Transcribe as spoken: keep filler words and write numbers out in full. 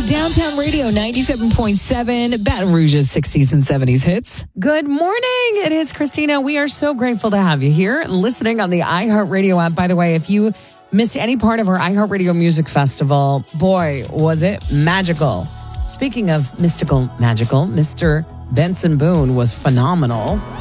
Downtown Radio ninety-seven point seven, Baton Rouge's sixties and seventies hits. Good morning. It is Christina. We are so grateful to have you here listening on the iHeartRadio app. By the way, if you missed any part of our iHeartRadio Music Festival, boy, was it magical. Speaking of mystical, magical, Mister Benson Boone was phenomenal.